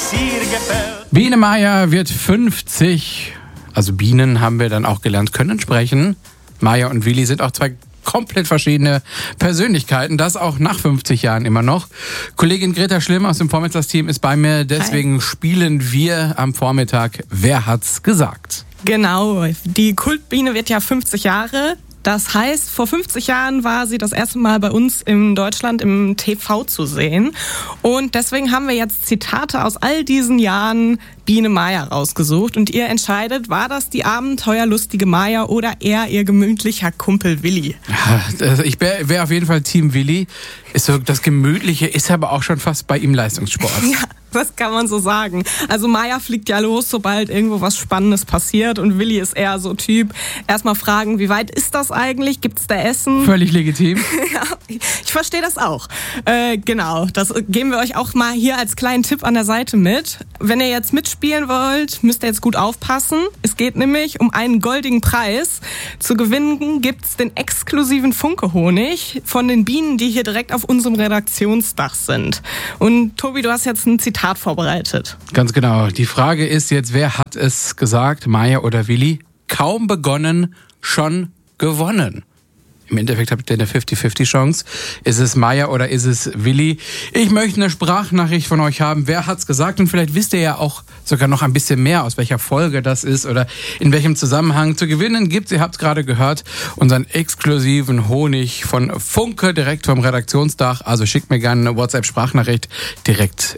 es ihr gefällt. Biene Maya wird 50. Also Bienen, haben wir dann auch gelernt, können sprechen. Maya und Willi sind auch zwei komplett verschiedene Persönlichkeiten, das auch nach 50 Jahren immer noch. Kollegin Greta Schlimm aus dem Vormittagsteam ist bei mir, deswegen spielen wir am Vormittag Wer hat's gesagt? Genau, die Kultbiene wird ja 50 Jahre. Das heißt, vor 50 Jahren war sie das erste Mal bei uns in Deutschland im TV zu sehen. Und deswegen haben wir jetzt Zitate aus all diesen Jahren Biene Maya rausgesucht. Und ihr entscheidet, war das die abenteuerlustige Maya oder eher ihr gemütlicher Kumpel Willi? Ich wäre auf jeden Fall Team Willi. Ist so, das Gemütliche ist aber auch schon fast bei ihm Leistungssport. Ja, das kann man so sagen. Also Maya fliegt ja los, sobald irgendwo was Spannendes passiert. Und Willi ist eher so Typ, erstmal fragen, wie weit ist das eigentlich? Gibt's da Essen? Völlig legitim. Ja, ich verstehe das auch. Genau, das geben wir euch auch mal hier als kleinen Tipp an der Seite mit. Wenn ihr jetzt mitspielen wollt, müsst ihr jetzt gut aufpassen. Es geht nämlich um einen goldigen Preis. Zu gewinnen gibt's den exklusiven Funke-Honig von den Bienen, die hier direkt auf unserem Redaktionsdach sind. Und Tobi, du hast jetzt ein Zitat vorbereitet. Ganz genau. Die Frage ist jetzt, wer hat es gesagt, Maya oder Willi? Kaum begonnen, schon gewonnen. Im Endeffekt habt ihr eine 50-50 Chance. Ist es Maya oder ist es Willi? Ich möchte eine Sprachnachricht von euch haben. Wer hat's gesagt? Und vielleicht wisst ihr ja auch sogar noch ein bisschen mehr, aus welcher Folge das ist oder in welchem Zusammenhang. Zu gewinnen gibt's, ihr habt's gerade gehört, unseren exklusiven Honig von Funke direkt vom Redaktionsdach. Also schickt mir gerne eine WhatsApp-Sprachnachricht direkt